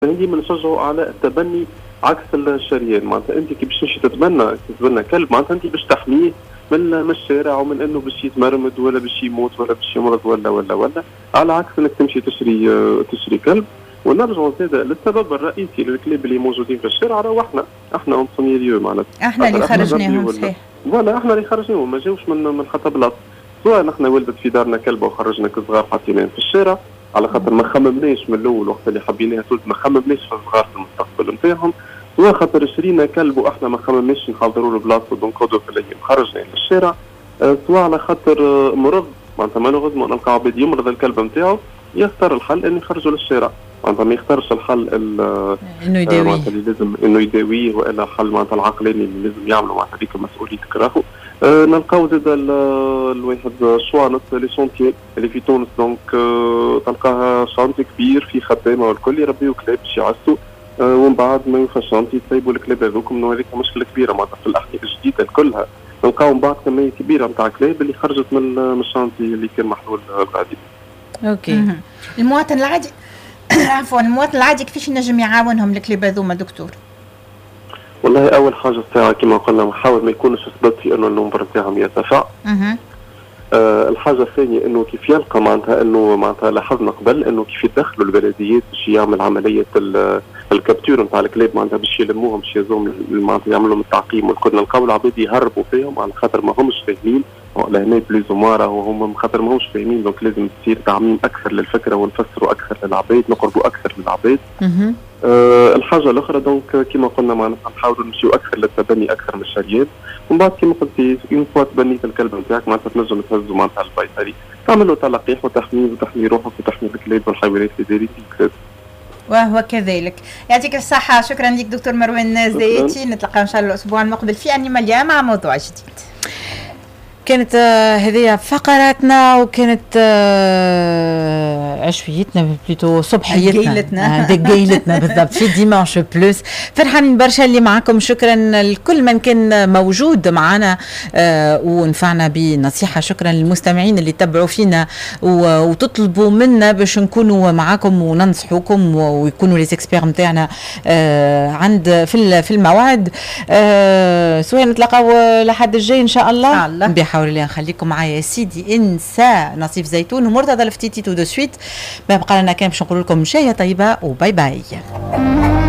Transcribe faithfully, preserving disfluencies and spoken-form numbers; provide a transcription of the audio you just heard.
ديما نشجعوا على التبني عكس الشريان. معناتها انت كي باش تمشي تتبنى تتبنى كلب معناتها انت باش تحميه من من الشارع ومن انه باش يتمرمد ولا باش يموت ولا باش يمرض ولا ولا ولا على عكس انك تمشي تشري تشري كلب. ونرجعوا زاد للسبب الرئيسي للكلاب اللي موجودين في الشارع راهو احنا احنا اون بروميير ليو معناتها احنا اللي خرجناهم صحيح. فوالا احنا اللي خرجناهم ما جاوش من من حتى بلاصه. سواء نحن ولدت في دارنا كلبه وخرجنا كصغار حاطينهم في الشارع على خاطر ما خممناش من الاول وقت اللي حبيناها تولد ما خممناش في الصغار في المستقبل نتاعهم. سواء خاطر شرينا كلب واحنا ما خممناش نحضروا له بلاصه ونقعدوا في الايام خرجنا للشارع. سواء على خاطر مرض معناتها ما نغزموا نلقى عباد يمرض الكلب نتاعو يختار الحل انه يخرجوا للشارع معناتها ما يختارش الحل انه يداويه اللي لازم انه يداويه والا الحل معناتها العقلاني اللي لازم يعملوا معناتها هذيك مسؤوليه كراهو. أه نلقاو زاد الواحد شوانط لي شونتيي اللي في تونس دونك أه تلقاها شانتي كبير في خدامه والكل يربيو كلاب باش يعسوا أه ومن بعد ما يوفى شانتي يطيبوا الكلاب هذوك انه هذيك مشكله كبيره معناتها في الاحياء الجديده كلها نلقاو من بعد كميه كبيره نتاع كلاب اللي خرجت من الشانتي اللي كان محلول بعدين. اوكي. المواطن العادي عفوا المواطن العادي كيفاش ينجم يعاونهم الكلاب هذوما دكتور؟ والله اول حاجه الساعه كما قلنا نحاول ما يكونش سبب في انه النمبر نتاعهم يرتفع. اها آه الحاجه الثانيه انه كيف يلقى معناتها انه معناتها لاحظنا قبل انه كيف يدخلوا البلديات باش يعمل عمليه الكابتور نتاع الكلاب معناتها باش يلموهم باش يزوم معناتها يعملوا لهم التعقيم والكل نلقاو العباد يهربوا فيهم على خاطر ما همش فاهمين لهنا بليز ومارا وهم خاطر ما همش فاهمين دونك لازم تصير تعميم اكثر للفكره ونفسروا اكثر للعباد نقربوا اكثر للعباد. اها أه الحاجه الاخرى دونك كما قلنا معناتها نحاولوا نمشيو اكثر للتبني اكثر من الشريان ومن بعد كما قلتي اون فوا تبنيت الكلب نتاعك معناتها تنجم تهزوا معناتها البيطري تعمل له تلقيح وتحميل وتحمي روحك وتحمي الكلاب والحيوانات اللي دايرين فيك. وهو كذلك. يعطيك الصحه. شكرا لك دكتور مروان زايتي. نتلقى ان شاء الله الاسبوع المقبل في انيماليا مع موضوع جديد. كانت هذه فقراتنا وكانت عشويتنا بلوتو صبحيتنا دقيلتنا بالضبط في ديمانش بلوس. فرحانين برشا اللي معكم. شكرا لكل من كان موجود معنا ونفعنا بنصيحة. شكرا للمستمعين اللي تبعوا فينا وتطلبوا منا باش نكونوا معكم وننصحوكم ويكونوا لي اكسبير نتاعنا عند في في الموعد. سواء نتلاقاو لحد الجاي ان شاء الله, الله. بحاول الله نخليكم معايا يا سيدي انسى نصيف زيتون ومرتضى الفتيتي تو دو سويت. ما بقى لنا كان باش نقول لكم شايه طيبه وباي باي.